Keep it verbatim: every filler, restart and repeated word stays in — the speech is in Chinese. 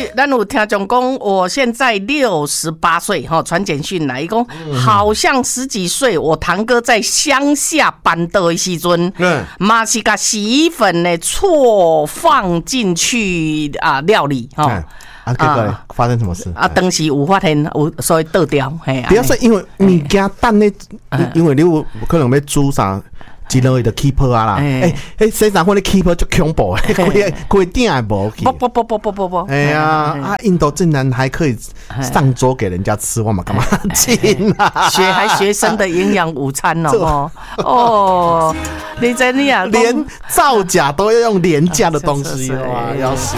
咱有听众讲，我现在六十八岁哈，传简讯来，伊讲好像十几岁，我堂哥在乡下搬到的时阵，嗯，嘛是把洗衣粉呢错放进去啊料理哈。嗯啊，结果发生什么事？ 啊，当时有发现有，所以倒掉。嘿， 不要说因为物件等咧，因为你有可能要煮啥。一落去就 keeper 啊啦，哎哎，洗衫粉的 keeper 就恐怖，开开顶也无去。 不不不不不不不。 哎呀，啊，印度竟然还可以上桌给人家吃，我嘛干嘛进啊？ 学还学生的营养午餐哦哦，你在你啊， 连造假都要用廉价的东西哇，要死！